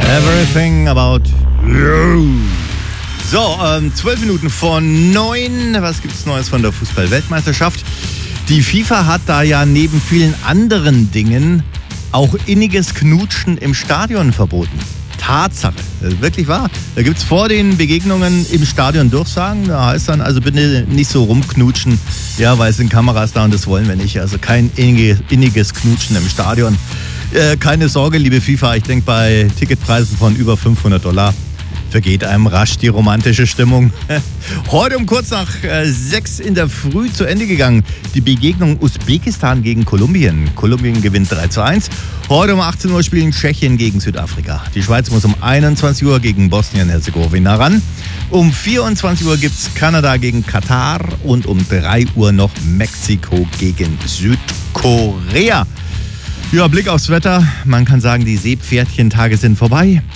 Everything about you. So, 12 Minuten vor 9. Was gibt's Neues von der Fußball-Weltmeisterschaft? Die FIFA hat da ja neben vielen anderen Dingen auch inniges Knutschen im Stadion verboten. Tatsache, das ist wirklich wahr. Da gibt's vor den Begegnungen im Stadion Durchsagen. Da heißt dann also bitte nicht so rumknutschen. Ja, weil es sind Kameras da und das wollen wir nicht. Also kein inniges Knutschen im Stadion. Keine Sorge, liebe FIFA, ich denke, bei Ticketpreisen von über $500 vergeht einem rasch die romantische Stimmung. Heute um kurz nach 6 in der Früh zu Ende gegangen. Die Begegnung Usbekistan gegen Kolumbien. Kolumbien gewinnt 3:1. Heute um 18 Uhr spielen Tschechien gegen Südafrika. Die Schweiz muss um 21 Uhr gegen Bosnien-Herzegowina ran. Um 24 Uhr gibt es Kanada gegen Katar und um 3 Uhr noch Mexiko gegen Südkorea. Ja, Blick aufs Wetter. Man kann sagen, die Seepferdchentage sind vorbei.